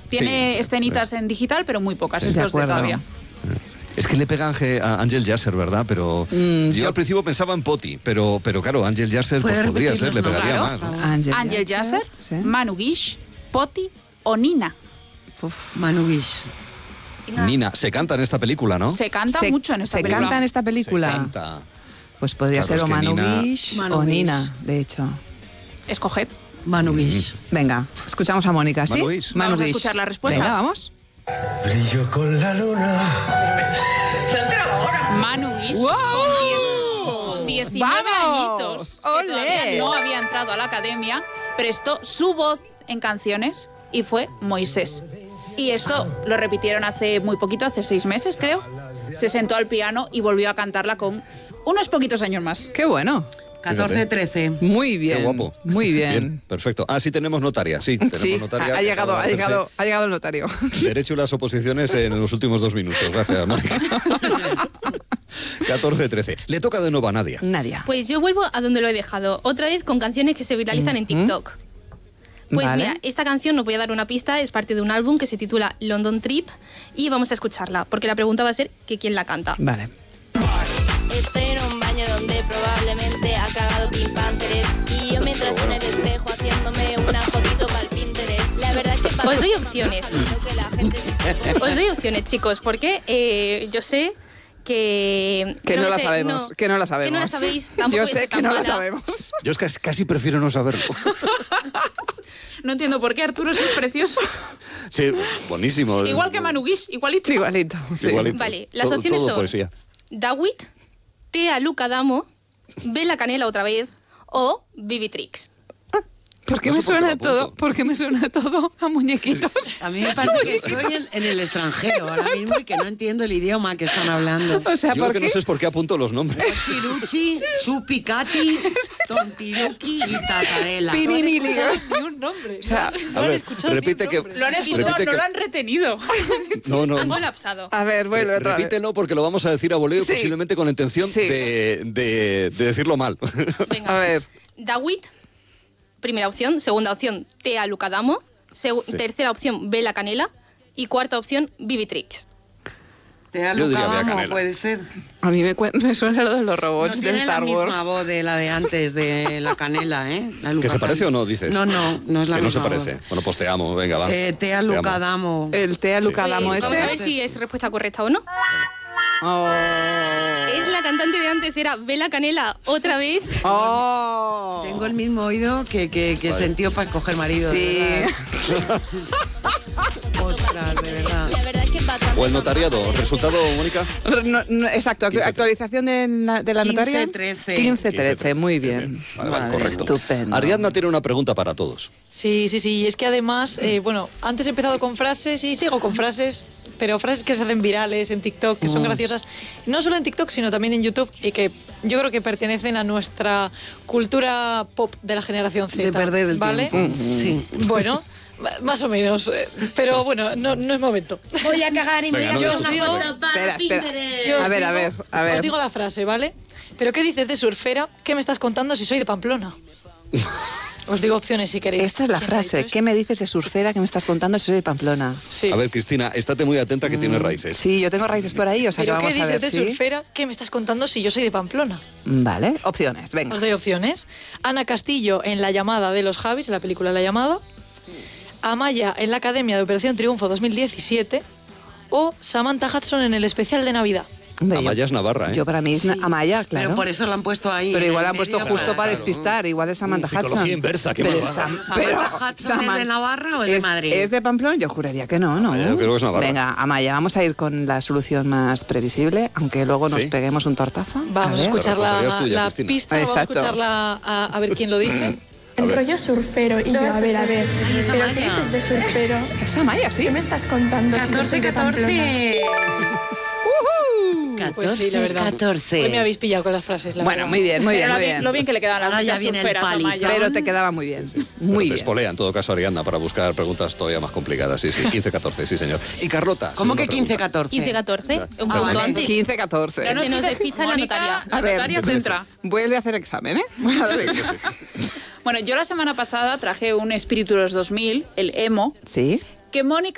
Tiene escenitas en digital, pero muy pocas, estos de todavía. Es que le pega a Ángel Yasser, ¿verdad? Pero yo al principio pensaba en Poti, pero claro, Ángel Yasser pues podría ser, le pegaría claro. más, ¿no? Ángel Yasser, ¿sí? Manu Guix, Poti o Nina. Manu Guix. Nina, se canta en esta película, ¿no? Se canta mucho en esta película. Se canta en esta película. Se canta. Pues podría ser o Manu Guix o Nina, de hecho. Escoged. Manu Guix. Venga, escuchamos a Mónica, ¿sí? Manu Guix. Vamos a escuchar la respuesta. Venga, vamos. Brillo con la luna. Manu Guix, con 19 ¡Vamos! añitos, que ¡Olé! todavía no había entrado a la academia, prestó su voz en canciones y fue Moisés. Y esto lo repitieron hace muy poquito, hace 6 meses creo. Se sentó al piano y volvió a cantarla con unos poquitos años más. ¡Qué bueno! 14-13. Muy bien. Qué guapo. Muy bien. Perfecto. Ah, sí tenemos notaria, sí. Tenemos notaria ha llegado el notario. Derecho y las oposiciones en los últimos 2 minutos. Gracias, Mónica. 14-13. Le toca de nuevo a Nadia. Nadia. Pues yo vuelvo a donde lo he dejado, otra vez con canciones que se viralizan en TikTok. Pues vale. mira, esta canción, os voy a dar una pista, es parte de un álbum que se titula London Trip y vamos a escucharla, porque la pregunta va a ser que quién la canta. Vale. Estoy en un baño donde probablemente ha cagado Pink Panther y yo mientras en el espejo haciéndome una fotito para el Pinterest. La verdad es que Os doy opciones. Os doy opciones, chicos, porque yo sé que no la sabemos. Que no la sabemos. Que no la sabéis. Tampoco Yo es sé tan que no la mala. sabemos. Yo es que casi prefiero no saberlo. No entiendo por qué Arturo es precioso. Sí, buenísimo. Igual que Manu Guix, igualito. Igualito. Sí. Igualito. Vale, las Todo- opciones todo son poesía. Dawit, Tea Luca Damo, Bella Canela otra vez o Vivitrix. ¿Por qué No me sé por qué suena lo apunto. todo? ¿Por qué me suena todo a muñequitos? A mí me parece que estoy en el extranjero ahora mismo y que no entiendo el idioma que están hablando. O sea, Yo ¿por lo que qué? no sé es por qué apunto los nombres. Chiruchi, Chupicati, Tontiruki y Tatarela. Pininili. Ni un nombre. O sea, A ver, repite que... Lo han escuchado, repite no que- lo han retenido. No. Han colapsado. a ver, vuelve otra vez. Repítelo porque lo vamos a decir a voleo, Sí. posiblemente con la intención Sí. de decirlo mal. Venga. A ver. Dawit, primera opción. Segunda opción, Tea Luca Damo. Tercera opción, Bella Canela. Y cuarta opción, Vivitrix. Tea Yo diría Luca Bea Damo, Canela. puede ser. A mí me suena lo de los No robots de tiene Star la Wars. misma voz de la de antes, de la Canela, ¿eh? La Luca ¿Que se parece Damo. o no, dices? No es la Que no se misma parece. voz. Bueno, pues te amo, venga, va. Tea Te amo. Luca Damo. El Tea Luca Pues, Damo vamos a ver este. si es respuesta correcta o no. Oh. Es la cantante de antes, era Bella Canela otra vez. Oh. Tengo el mismo oído que sentido para escoger marido. Sí. De verdad. Ostras, de verdad. la verdad es que bastante O el notariado. ¿Resultado, Mónica? Exacto, 15-13. actualización de la notaria. 15-13. 15-13, muy bien. Vale, correcto. Estupendo. Ariadna tiene una pregunta para todos. Sí. Y es que además, bueno, antes he empezado con frases y sigo con frases, pero frases que se hacen virales en TikTok, que son graciosas. No solo en TikTok, sino también en YouTube y que yo creo que pertenecen a nuestra cultura pop de la generación Z. De perder el ¿vale? tiempo. Sí. Bueno, más o menos. Pero bueno, no es momento. Voy a cagar y me voy a Venga, hacer no una digo- foto para Espera. Pinterest. Yo os A ver, digo- a ver. Os digo la frase, ¿vale? ¿Pero qué dices de surfera? ¿Qué me estás contando si soy de Pamplona? Os digo opciones si queréis. Esta es la ¿Quién ha frase. dicho ¿Qué me dices de surfera que me estás contando si soy de Pamplona? esto? Sí. A ver, Cristina, estate muy atenta que tiene raíces. Sí, yo tengo raíces por ahí, o sea que ¿Pero qué vamos a ver dices de si... surfera? ¿Qué me estás contando si yo soy de Pamplona? Vale, opciones, venga. Os doy opciones. Ana Castillo en La llamada de los Javis, en la película La llamada. Amaya en la Academia de Operación Triunfo 2017. O Samantha Hudson en el especial de Navidad. Hombre, Amaya es Navarra, ¿eh? Yo para mí es Sí. Amaya, claro. Pero por eso lo han puesto ahí. Pero en igual el han puesto medio justo para claro. despistar, igual es Samantha Psicología Hudson. inversa, qué pero malvada. ¿Samantha Hudson es de Navarra o es de Madrid? ¿Es de Pamplona? Yo juraría que no, ¿no? Yo creo que es Navarra. Venga, Amaya, vamos a ir con la solución más previsible, aunque luego nos ¿Sí? peguemos un tortazo. Vamos a ver. escuchar La responsabilidad es la, tuya, la Cristina. pista, vamos a Exacto. escucharla a ver quién lo dice. El rollo surfero y yo, a ver, esa ¿pero Maya. qué dices de surfero? Es Amaya, sí. ¿Qué me estás contando? si yo soy de Pamplona? 14. Pues sí, la verdad. 14. Hoy me habéis pillado con las frases, la Bueno, verdad. muy bien, muy bien, Pero muy bien. lo bien que le quedaban las Ahora ya muchas viene el surferas a palizón. Amaya. Pero te quedaba muy bien. Pero Muy te bien. espolea en todo caso, Ariadna, para buscar preguntas todavía más complicadas. Sí, 15-14, sí, señor. Y Carlota. ¿Cómo que segunda pregunta. 15-14? 15-14, un punto vale. antes. 15-14. Ya no Se nos dices, despista la Mónica, notaria. La A ver, notaria centra. Vuelve a hacer examen, ¿eh? Vuelve a hacer examen. Bueno, yo la semana pasada traje un espíritu de los 2000, el emo, Sí. que Mónica